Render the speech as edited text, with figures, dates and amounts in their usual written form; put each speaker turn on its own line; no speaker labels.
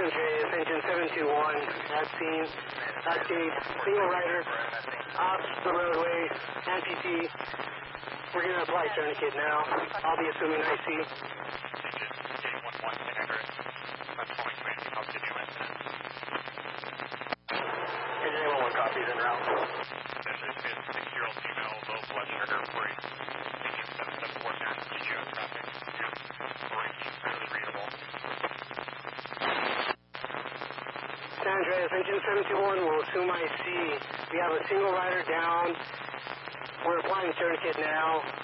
Andreas, engine 721, at scene. Update, single rider, off the roadway, amputee. We're going to apply tourniquet now. I'll be assuming IC.
Engine 811, Andreas. I'm calling for anything else to do incident.
Engine 811 copies en route.
There's been a 6-year-old female, low blood sugar, worried. Engine 774 down, GGO traffic. Braking fairly readable.
San Andreas, engine 721 will assume IC. We have a single rider down. We're applying tourniquet now.